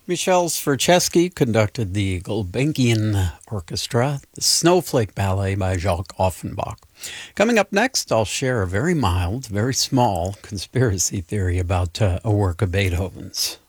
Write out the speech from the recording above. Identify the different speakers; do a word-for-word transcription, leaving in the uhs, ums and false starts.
Speaker 1: Michel Sverchesky conducted the Gulbenkian Orchestra, the Snowflake Ballet by Jacques Offenbach. Coming up next, I'll share a very mild, very small conspiracy theory about uh, a work of Beethoven's.